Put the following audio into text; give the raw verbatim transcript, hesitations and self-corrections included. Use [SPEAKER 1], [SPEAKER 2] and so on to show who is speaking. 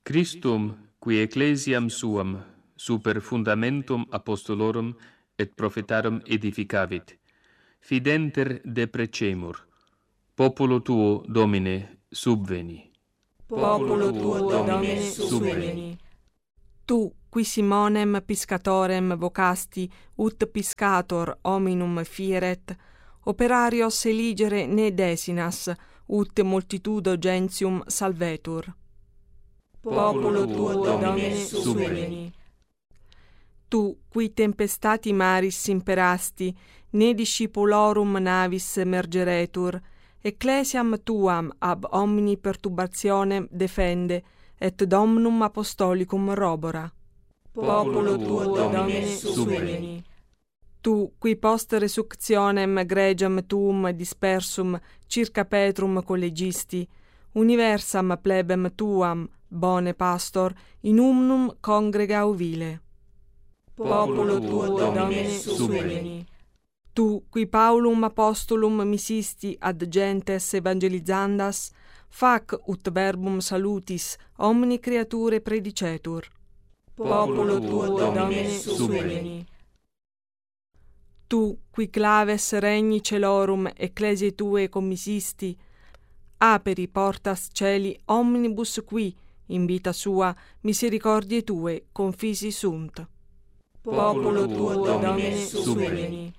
[SPEAKER 1] Christum, qui ecclesiam suam, super fundamentum apostolorum et prophetarum edificavit, fidenter deprecemur. Populo tuo, Domine, subveni.
[SPEAKER 2] Populo tuo, Domine, subveni.
[SPEAKER 3] Tu, qui Simonem piscatorem vocasti, ut piscator hominum fieret, operarios eligere ne desinas, ut multitudo gentium salvetur.
[SPEAKER 2] Populo tuo, Domine, subveni.
[SPEAKER 3] Tu, qui tempestati maris imperasti, ne discipulorum navis mergeretur, ecclesiam tuam ab omni perturbationem defende, et Domnum apostolicum robora.
[SPEAKER 2] Populo tuo, Domine, subveni.
[SPEAKER 3] Tu, qui post resuctionem gregiam tuum dispersum circa Petrum collegisti, universam plebem tuam, bone pastor, in umnum congrega uvile.
[SPEAKER 2] Populo tuo, Domine, subveni.
[SPEAKER 3] Tu, qui Paulum apostolum missisti ad gentes evangelizzandas, fac ut verbum salutis omni creature predicetur.
[SPEAKER 2] Populo tuo, Domine, subveni.
[SPEAKER 3] Tu, qui claves regni celorum ecclesiae tue commissisti, aperi portas celi omnibus qui, in vita sua, misericordie tue confisi sunt.
[SPEAKER 2] Populo tuo, Domine, subveni.